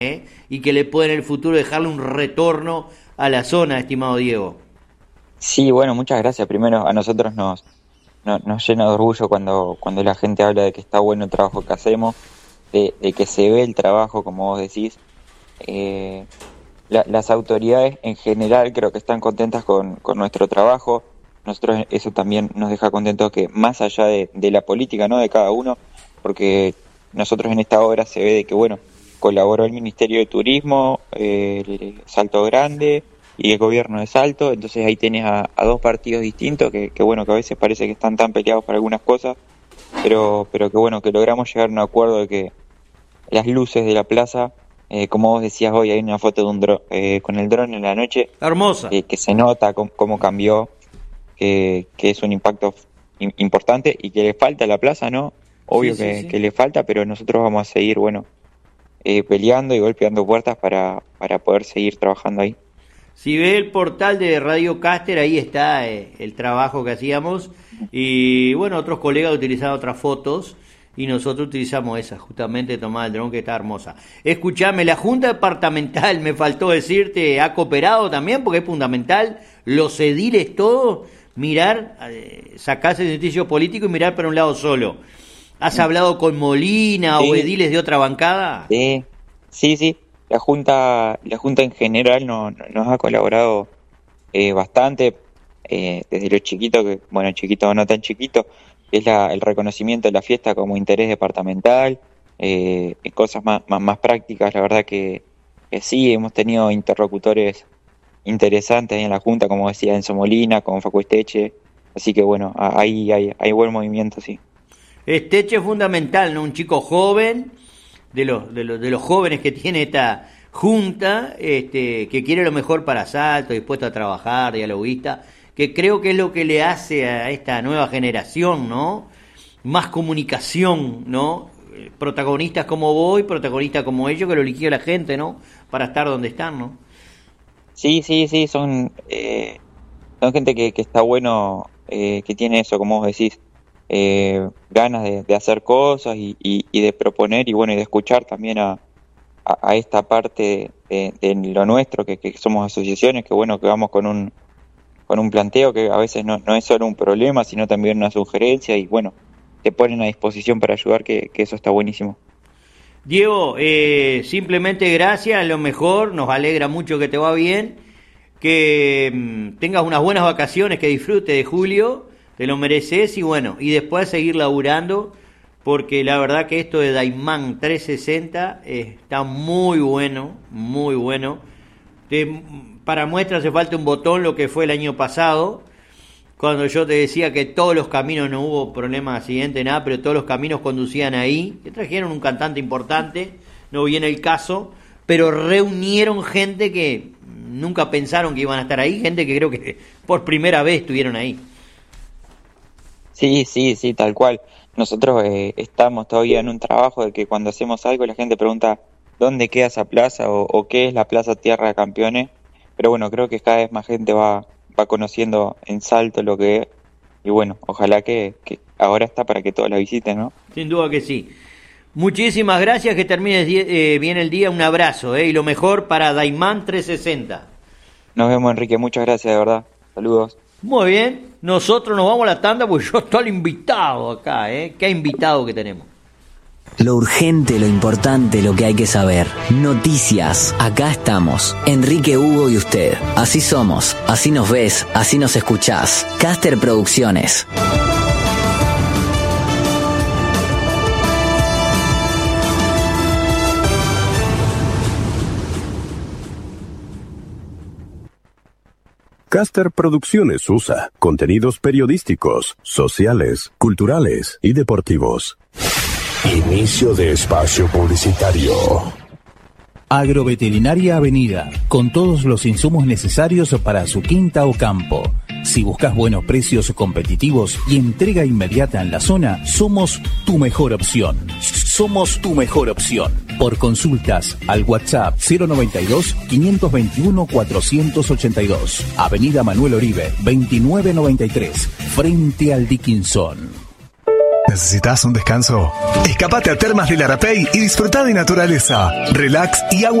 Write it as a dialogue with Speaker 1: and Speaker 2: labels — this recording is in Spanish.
Speaker 1: y que le puede en el futuro dejarle un retorno a la zona, estimado Diego.
Speaker 2: Sí, bueno, muchas gracias. Primero, a nosotros nos llena de orgullo cuando la gente habla de que está bueno el trabajo que hacemos, de que se ve el trabajo, como vos decís. Las autoridades en general creo que están contentas con nuestro trabajo. Nosotros eso también nos deja contentos, que más allá de la política, ¿no?, de cada uno, porque nosotros en esta obra se ve de que, bueno, colaboró el Ministerio de Turismo, Salto Grande y el gobierno de Salto, entonces ahí tenés a dos partidos distintos que bueno, que a veces parece que están tan peleados por algunas cosas, pero que bueno, que logramos llegar a un acuerdo de que las luces de la plaza, como vos decías hoy, hay una foto de un dron, con el dron en la noche,
Speaker 1: hermosa,
Speaker 2: que se nota cómo cambió, que es un impacto importante y que le falta a la plaza, ¿no? Obvio sí. Que le falta, pero nosotros vamos a seguir, bueno, peleando y golpeando puertas para poder seguir trabajando ahí.
Speaker 1: Si ve el portal de Radio Caster, ahí está el trabajo que hacíamos, y bueno, otros colegas utilizaban otras fotos y nosotros utilizamos esa, justamente tomar el dron, que está hermosa. Escuchame, la Junta Departamental, me faltó decirte, ha cooperado también, porque es fundamental, los ediles todos, mirar, sacarse el sentido político y mirar para un lado solo. ¿Has hablado con Molina o ediles de otra bancada?
Speaker 2: Sí. La Junta en general nos ha colaborado bastante, desde lo chiquito, que bueno, chiquito o no tan chiquito, es el reconocimiento de la fiesta como interés departamental, cosas más prácticas. La verdad que sí, hemos tenido interlocutores interesantes ahí en la Junta, como decía Enzo Molina, con Facu Esteche, así que bueno, ahí hay buen movimiento, sí.
Speaker 1: Esteche es fundamental, ¿no? Un chico joven, de los jóvenes que tiene esta junta, que quiere lo mejor para Salto, dispuesto a trabajar, dialoguista, que creo que es lo que le hace a esta nueva generación, ¿no? Más comunicación, ¿no? Protagonistas como vos y protagonistas como ellos, que lo eligió la gente, ¿no? Para estar donde están, ¿no?
Speaker 2: Sí, son gente que está bueno, que tiene eso, como vos decís, ganas de hacer cosas y de proponer y bueno, y de escuchar también a esta parte de lo nuestro, que somos asociaciones, que bueno, que vamos con un planteo que a veces no es solo un problema, sino también una sugerencia, y bueno, te ponen a disposición para ayudar, que eso está buenísimo.
Speaker 1: Diego, simplemente gracias, lo mejor, nos alegra mucho que te va bien, que tengas unas buenas vacaciones, que disfrutes de julio, te lo mereces, y bueno, y después seguir laburando, porque la verdad que esto de Daymán 360 está muy bueno, muy bueno. Para muestra hace falta un botón, lo que fue el año pasado, cuando yo te decía que todos los caminos, no hubo problema de accidente, nada, pero todos los caminos conducían ahí, que trajeron un cantante importante, no viene el caso, pero reunieron gente que nunca pensaron que iban a estar ahí, gente que creo que por primera vez estuvieron ahí.
Speaker 2: Sí, tal cual. Nosotros estamos todavía en un trabajo de que cuando hacemos algo la gente pregunta dónde queda esa plaza o qué es la Plaza Tierra de Campeones, pero bueno, creo que cada vez más gente va conociendo en Salto lo que es, y bueno, ojalá que ahora está para que todos la visiten, ¿no?
Speaker 1: Sin duda que sí. Muchísimas gracias, que termines bien el día, un abrazo, y lo mejor para Daymán 360.
Speaker 2: Nos vemos, Enrique, muchas gracias, de verdad. Saludos.
Speaker 1: Muy bien, nosotros nos vamos a la tanda porque yo estoy invitado acá, qué invitado que tenemos.
Speaker 3: Lo urgente, lo importante, lo que hay que saber. Noticias. Acá estamos. Enrique, Hugo y usted. Así somos. Así nos ves. Así nos escuchás. Caster Producciones.
Speaker 4: Caster Producciones USA. Contenidos periodísticos, sociales, culturales y deportivos. Inicio de espacio publicitario.
Speaker 5: Agroveterinaria Avenida, con todos los insumos necesarios para su quinta o campo. Si buscas buenos precios competitivos y entrega inmediata en la zona, somos tu mejor opción. Somos tu mejor opción. Por consultas al WhatsApp 092-521-482. Avenida Manuel Oribe, 2993, frente al Dickinson.
Speaker 6: ¿Necesitas un descanso? Escapate a Termas del Arapey y disfruta de naturaleza, relax y agua